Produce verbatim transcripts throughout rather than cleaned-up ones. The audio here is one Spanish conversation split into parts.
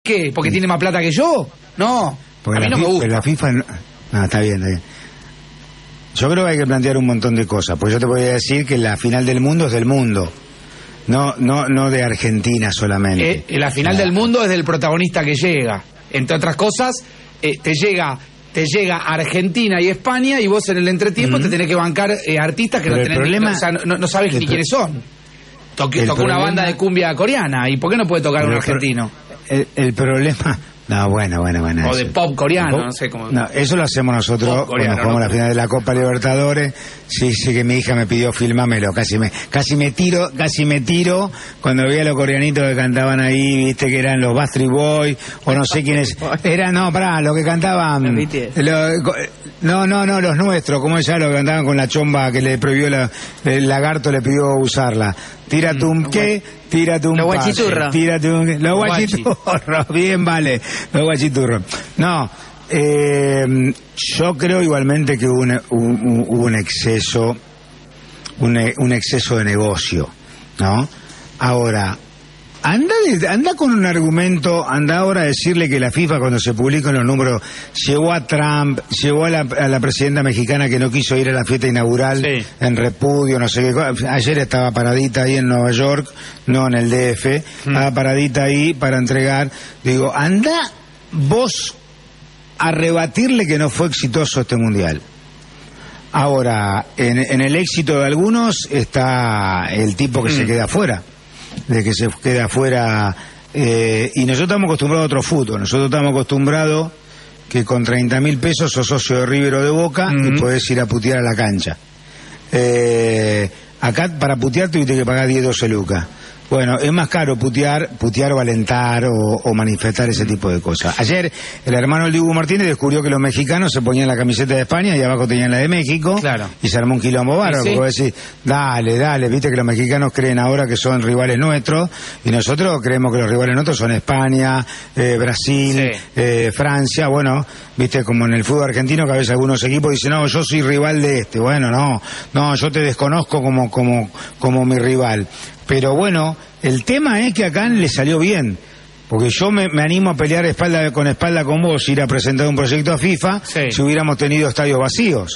qué? ¿Porque tiene más plata que yo? No, Porque a mí la no me FIFA, gusta. La FIFA no, no, está bien, está bien. Yo creo que hay que plantear un montón de cosas, pues yo te voy a decir que la final del mundo es del mundo, no no no de Argentina solamente. Eh, la final del mundo es del protagonista que llega. Entre otras cosas, eh, te llega te llega Argentina y España y vos en el entretiempo Uh-huh. te tenés que bancar eh, artistas que Pero no el tenés problema- ni, o sea, no, no sabes el ni pro- quiénes son. Toque, el tocó una problema- banda de cumbia coreana. ¿Y por qué no puede tocar Pero un el pro- argentino? El, el problema... No, bueno, bueno, bueno. O de eso. pop coreano, Pop- no sé cómo. No, eso lo hacemos nosotros Pop coreano, cuando jugamos no. la final de la Copa Libertadores. Sí, sí, que mi hija me pidió filmámelo, casi me, casi me tiro, casi me tiro cuando vi a los coreanitos que cantaban ahí, viste que eran los Backstreet Boys, o no sé quiénes, eran, no, pará, los que cantaban, Los B T S. lo- no, no, no, los nuestros, como ya los que cantaban con la chomba que le prohibió la, el lagarto le pidió usarla. Tírate un qué, tírate un Los pase, guachiturros. tírate un, los Los guachiturros, bien vale, los guachiturros. No, eh, yo creo igualmente que hubo un, un, hubo un exceso, un, un exceso de negocio, ¿no? Ahora, anda, de- anda con un argumento, anda ahora a decirle que la FIFA cuando se publican los números llevó a Trump, llevó a la, a la presidenta mexicana que no quiso ir a la fiesta inaugural Sí. en repudio, no sé qué cosa. Ayer estaba paradita ahí en Nueva York, no en el D F, estaba paradita ahí para entregar. Digo, anda vos a rebatirle que no fue exitoso este mundial. Ahora, en, en el éxito de algunos está el tipo que se queda afuera, de que se queda afuera, eh, y nosotros estamos acostumbrados a otro fútbol, nosotros estamos acostumbrados que con treinta mil pesos sos socio de River o de Boca y podés ir a putear a la cancha. Eh, acá para putear tuviste que pagar diez, doce lucas. Bueno, es más caro putear, putear o alentar o, o manifestar ese tipo de cosas. Ayer el hermano del Dibu Martínez descubrió que los mexicanos se ponían la camiseta de España y abajo tenían la de México. Claro. Y se armó un quilombo bárbaro. Sí, sí. Porque vos decís, dale, dale, viste que los mexicanos creen ahora que son rivales nuestros y nosotros creemos que los rivales nuestros son España, eh, Brasil, Sí. eh, Francia. Bueno, viste como en el fútbol argentino que a veces algunos equipos dicen, no, yo soy rival de este. Bueno, no, no, yo te desconozco como, como, como mi rival. Pero bueno, el tema es que acá le salió bien. Porque yo me, me animo a pelear espalda con espalda con vos, ir a presentar un proyecto a FIFA, Sí. si hubiéramos tenido estadios vacíos.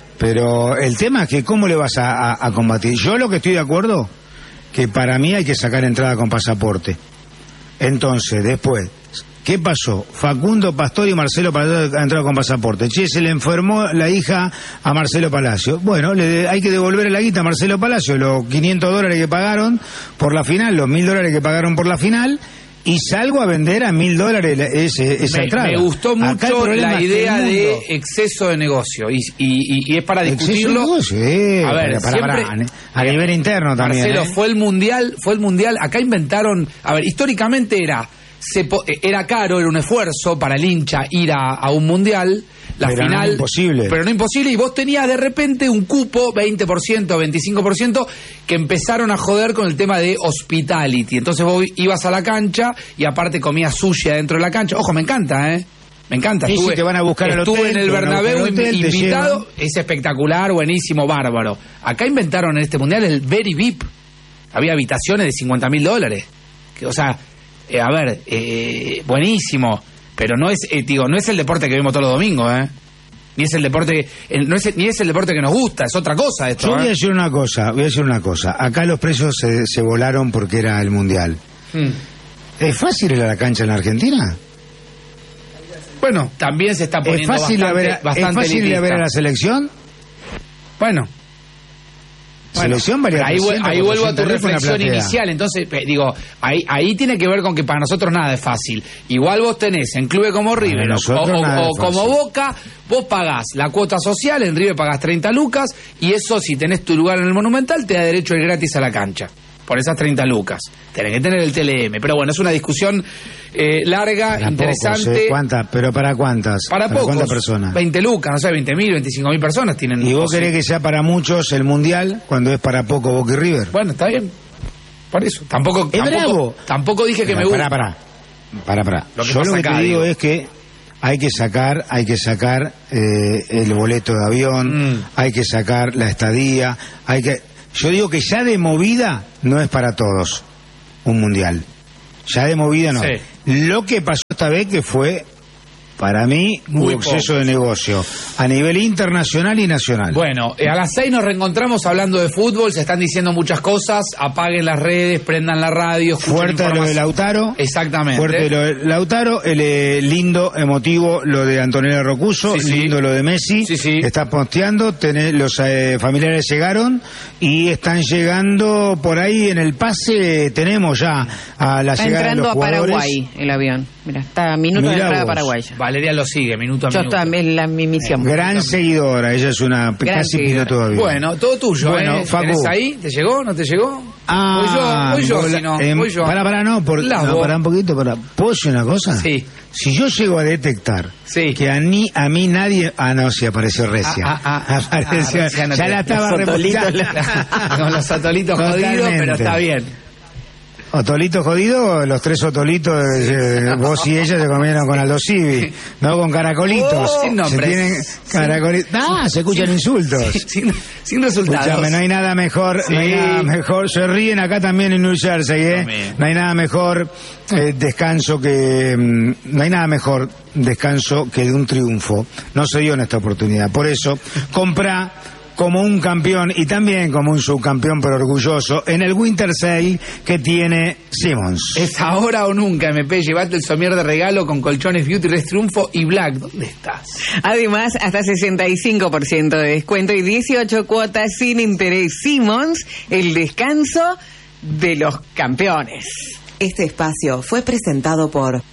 Pero el tema es que cómo le vas a, a- a combatir. Yo lo que estoy de acuerdo, que para mí hay que sacar entrada con pasaporte. Entonces, después, ¿qué pasó? Facundo Pastor y Marcelo Palacio han entrado con pasaporte. Che, se le enfermó la hija a Marcelo Palacio. Bueno, le, hay que devolver la guita a Marcelo Palacio, los quinientos dólares que pagaron por la final, los mil dólares que pagaron por la final, y salgo a vender a mil dólares la- ese, esa Me, entrada. me gustó Acá el mucho problema la es que idea el de mundo- exceso de negocio y, y, y- y es para Exceso de discutirlo. negocio, eh, A ver, para- para- siempre- para- a nivel interno también. Marcelo, eh. fue el mundial, fue el mundial. Acá inventaron, a ver, históricamente era se po- era caro, era un esfuerzo para el hincha ir a, a un mundial. La Pero no final, imposible. pero no imposible, y vos tenías de repente un cupo, veinte por ciento, veinticinco por ciento, que empezaron a joder con el tema de hospitality. Entonces vos ibas a la cancha y aparte comías sushi adentro de la cancha. Ojo, me encanta, ¿eh? Me encanta. Sí, sí, Estuve, te van a buscar al estuve hotel, en el te van a buscar Bernabéu al hotel, te invitado, llevan. es espectacular, buenísimo, bárbaro. Acá inventaron en este mundial el Very V I P. Había habitaciones de cincuenta mil dólares. Que, o sea, eh, a ver, eh, buenísimo. Pero no es, eh, digo, no es el deporte que vemos todos los domingos, ¿eh? Ni es el deporte, el- no es, ni es el deporte que nos gusta, es otra cosa esto. Yo voy a ¿eh? decir una cosa, voy a decir una cosa. Acá los precios se, se volaron porque era el mundial. Mm. ¿Es fácil ir a la cancha en la Argentina? Bueno, también se está ¿Es poniendo fácil, ir a bastante, ver, a- ¿es bastante fácil ir a elitista. ver a la selección? Bueno. Bueno, Selección varía pero ahí, vu- trescientos, ahí vuelvo a tu cuatrocientos lucas una reflexión platea. inicial. Entonces, eh, digo, ahí, ahí tiene que ver con que para nosotros nada es fácil. Igual vos tenés en clubes como River o, nosotros o- nada o es como fácil. Boca, vos pagás la cuota social, en River pagás treinta lucas, y eso, si tenés tu lugar en el Monumental, te da derecho a ir gratis a la cancha. Por esas treinta lucas. Tenés que tener el T L M. Pero bueno, es una discusión eh, larga, Para interesante. pocos, ¿eh? ¿Cuántas? ¿Pero para cuántas? Para pocos. ¿Cuántas personas? veinte lucas, no sé, veinte mil, veinticinco mil personas tienen. ¿Y vos posibilidad. querés que sea para muchos el mundial cuando es para poco Boca y River? Bueno, está bien. Por eso. Tampoco, Es tampoco, bravo. tampoco dije que me gusta. Pará, pará. Pará, pará. Lo que Yo pasa lo que acá, te digo digo. es que hay que sacar, hay que sacar eh, el boleto de avión, Mm. hay que sacar la estadía, hay que... Yo digo que ya de movida no es para todos un mundial. Ya de movida no. Sí. Lo que pasó esta vez que fue, para mí, un exceso de negocio a nivel internacional y nacional. Bueno, eh, a las seis nos reencontramos hablando de fútbol, se están diciendo muchas cosas, apaguen las redes, prendan la radio. Fuerte lo de Lautaro. Exactamente. Fuerte lo de Lautaro, el eh, lindo, emotivo lo de Antonella Rocuso, sí, sí. lindo lo de Messi. Sí, sí. Está posteando, tenés, los eh, familiares llegaron y están llegando por ahí en el pase, tenemos ya a la está llegada de los jugadores. Está entrando a Paraguay el avión. Mira, está a minuto de entrada a Paraguay. Valeria lo sigue, minuto a Yo minuto. también, la mi misión. Eh, gran seguidora, ella es una Gran casi seguidora. piloto de avión. Bueno, todo tuyo, Bueno, ¿eh? Facu. ¿Tenés ahí? ¿Te llegó? ¿No te llegó? Ah, voy yo, voy yo, vola- si no, em, voy yo. Para, para, no, por, Las no, vos. para un poquito, para. ¿Puedo decir una cosa? Sí. Si yo llego a detectar Sí. que a, ni, a mí nadie... Ah, no, sí, apareció Recia. Ah, ah, ah, apareció, ah, Recia no ya te- la estaba los otolitos, replicando. Con los atolitos jodidos, Totalmente. pero está bien. Otolito jodido, los tres otolitos, eh, vos y ella se comieron con Aldo Civi, no con caracolitos. Oh, sin se nombres. tienen caracolitos. Ah, se escuchan insultos. Sin, sin resultados. Escúchame, no hay nada mejor, Sí. no hay nada mejor, se ríen acá también en New Jersey, ¿eh? También. No hay nada mejor eh, descanso que, mm, no hay nada mejor descanso que de un triunfo. No se dio en esta oportunidad. Por eso, compra como un campeón y también como un subcampeón, pero orgulloso, en el Winter Sale que tiene Simmons. Es ahora o nunca, M P. Llevate el somier de regalo con colchones Beauty Rest Triunfo y Black. ¿Dónde estás? Además, hasta sesenta y cinco por ciento de descuento y dieciocho cuotas sin interés. Simmons, el descanso de los campeones. Este espacio fue presentado por